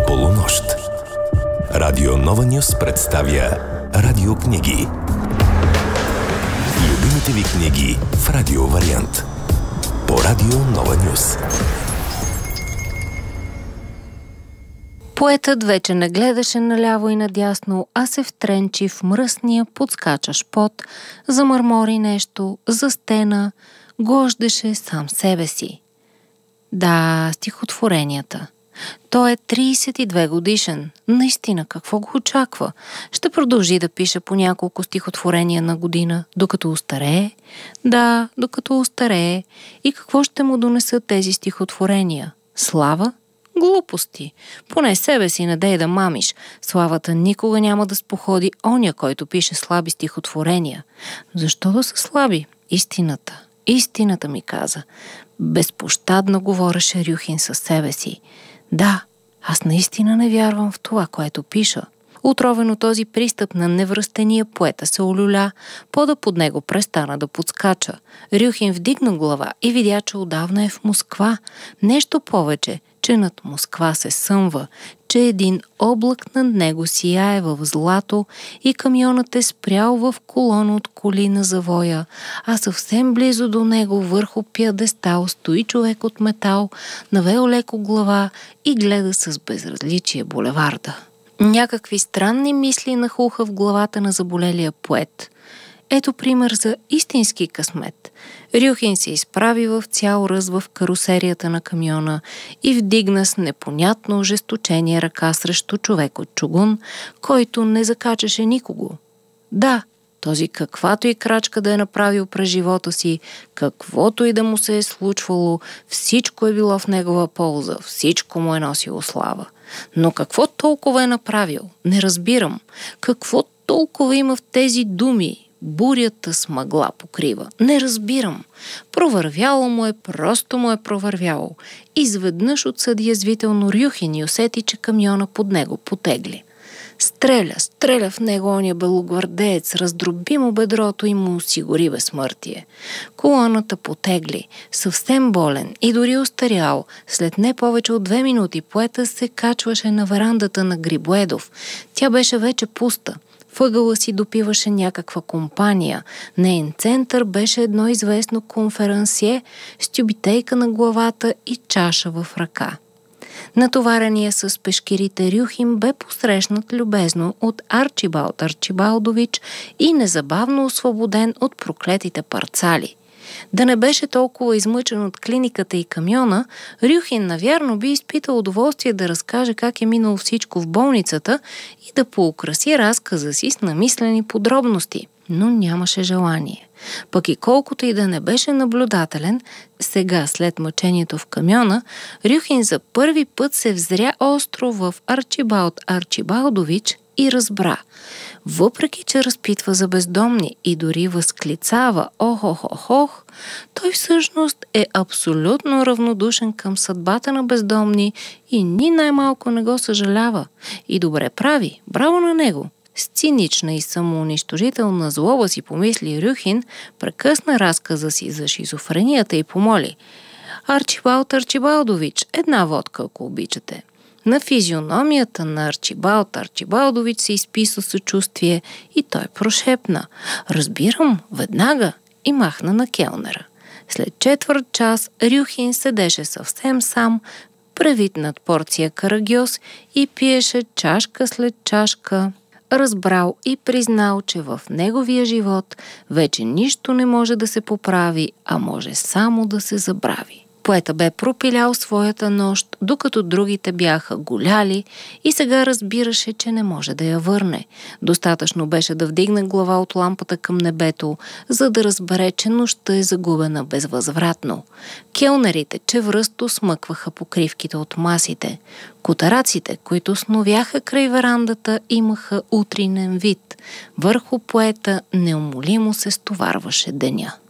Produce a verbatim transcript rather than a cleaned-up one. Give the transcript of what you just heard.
полунощ. Радио Нова Нюс представя радиокниги. Любимите ви книги в радио вариант. По Радио Нова Нюс. Поетът вече не гледаше наляво и надясно, а се втренчи в мръсния подскачащ пот, замърмори нещо, застена, гождеше сам себе си. Да, стихотворенията. Той е трийсет и две годишен. Наистина, какво го очаква? Ще продължи да пише по няколко стихотворения на година, докато устарее? Да, докато устарее. И какво ще му донесат тези стихотворения? Слава? Глупости. Поне себе си не дей да мамиш. Славата никога няма да споходи оня, който пише слаби стихотворения. Защо да са слаби? Истината. Истината ми каза. Безпощадно говореше Рюхин със себе си. Да, аз наистина не вярвам в това, което пиша. Отровено този пристъп на невръстения поета се олюля, пода под него престана да подскача. Рюхин вдигна глава и видя, че отдавна е в Москва. Нещо повече, че над Москва се съмва, че един облак над него сияе в злато и камионът е спрял в колона от коли на завоя, а съвсем близо до него върху пиадестал стои човек от метал, навел леко глава и гледа с безразличие булеварда. Някакви странни мисли нахуха в главата на заболелия поет. Ето пример за истински късмет. Рюхин се изправи в цял ръст в карусерията на камиона и вдигна с непонятно ожесточение ръка срещу човек от чугун, който не закачаше никого. Да, този каквато и крачка да е направил през живота си, каквото и да му се е случвало, всичко е било в негова полза, всичко му е носило слава. Но какво толкова е направил? Не разбирам. Какво толкова има в тези думи? Бурята с мъгла покрива. Не разбирам. Провървяло му е, просто му е провървяло. Изведнъж отсъди язвително Рюхин и усети, че камиона под него потегли. Стреля, стреля в него оня белогвардеец, раздроби му бедрото и му осигури безсмъртие. Колоната потегли, съвсем болен и дори устарял. След не повече от две минути поета се качваше на верандата на Грибоедов. Тя беше вече пуста. Въгъла си допиваше някаква компания. Нейн център беше едно известно конферансие с тюбитейка на главата и чаша в ръка. Натоварения с пешкирите Рюхин бе посрещнат любезно от Арчибалд Арчибалдович и незабавно освободен от проклетите парцали. Да не беше толкова измъчен от клиниката и камиона, Рюхин навярно би изпитал удоволствие да разкаже как е минало всичко в болницата и да поукраси разказа си с намислени подробности, но нямаше желание. Пък и колкото и да не беше наблюдателен, сега, след мъчението в камиона, Рюхин за първи път се взря остро в Арчибалд Арчибалдович и разбра. Въпреки че разпитва за бездомни и дори възклицава ох-ох-ох-ох, той всъщност е абсолютно равнодушен към съдбата на бездомни и ни най-малко не го съжалява. И добре прави, браво на него! С цинична и самоунищожителна злоба си помисли Рюхин, прекъсна разказа си за шизофренията и помоли: Арчибалд Арчибалдович, една водка, ако обичате. На физиономията на Арчибалд Арчибалдович се изписа съчувствие и той прошепна: разбирам, веднага, и махна на келнера. След четвърт час Рюхин седеше съвсем сам, превит над порция карагьоз и пиеше чашка след чашка. Разбрал и признал, че в неговия живот вече нищо не може да се поправи, а може само да се забрави. Поета бе пропилял своята нощ, докато другите бяха голяли и сега разбираше, че не може да я върне. Достатъчно беше да вдигне глава от лампата към небето, за да разбере, че нощта е загубена безвъзвратно. Келнерите чевръсто смъкваха покривките от масите. Котараците, които сновяха край верандата, имаха утринен вид. Върху поета неумолимо се стоварваше деня.